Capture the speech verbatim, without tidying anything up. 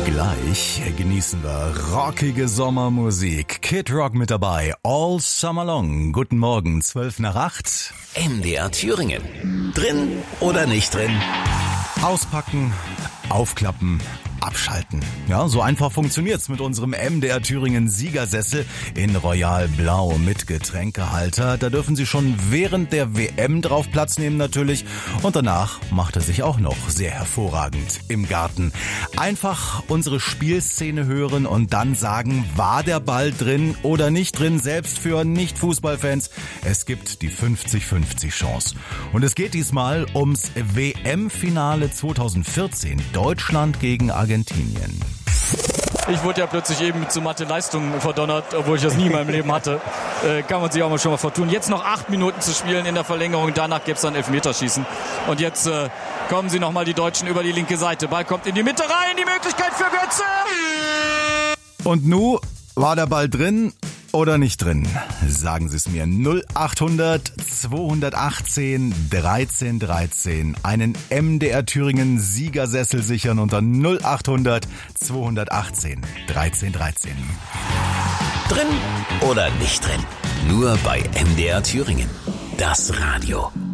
Gleich genießen wir rockige Sommermusik. Kid Rock mit dabei, all summer long. Guten Morgen, zwölf nach acht. M D R Thüringen. Drin oder nicht drin? Auspacken, aufklappen, abschalten. Ja, so einfach funktioniert's mit unserem M D R Thüringen Siegersessel in Royal Blau mit Getränkehalter. Da dürfen Sie schon während der W M drauf Platz nehmen natürlich. Und danach macht er sich auch noch sehr hervorragend im Garten. Einfach unsere Spielszene hören und dann sagen, war der Ball drin oder nicht drin, selbst für Nicht-Fußballfans. Es gibt die fünfzig fünfzig Chance. Und es geht diesmal ums W M-Finale zweitausendvierzehn. Deutschland gegen Argentinien. Ich wurde ja plötzlich eben zu Mathe-Leistungen verdonnert, obwohl ich das nie in meinem Leben hatte. Äh, kann man sich auch mal schon mal vertun. Jetzt noch acht Minuten zu spielen in der Verlängerung. Danach gäbe es dann Elfmeterschießen. Und jetzt äh, kommen sie nochmal, die Deutschen, über die linke Seite. Ball kommt in die Mitte rein. Die Möglichkeit für Götze. Und nu, war der Ball drin oder nicht drin? Sagen Sie es mir. null achthundert zweihundertachtzehn dreizehn dreizehn. Einen M D R Thüringen Siegersessel sichern unter null achthundert zweihundertachtzehn dreizehn dreizehn. Drin oder nicht drin? Nur bei M D R Thüringen. Das Radio.